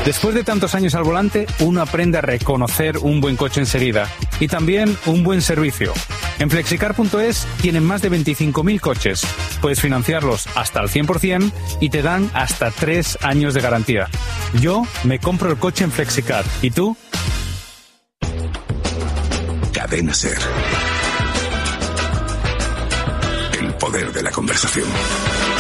Después de tantos años al volante, uno aprende a reconocer un buen coche enseguida y también un buen servicio. En Flexicar.es tienen más de 25.000 coches. Puedes financiarlos hasta el 100% y te dan hasta 3 años de garantía. Yo me compro el coche en Flexicar. ¿Y tú? Cadena SER. El poder de la conversación.